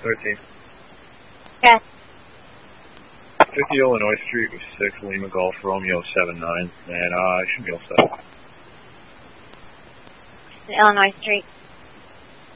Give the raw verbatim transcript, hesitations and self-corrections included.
thirteen. Okay. fifty Illinois Street with six Lima Golf Romeo seven nine, and uh, I should be all set. Illinois Street.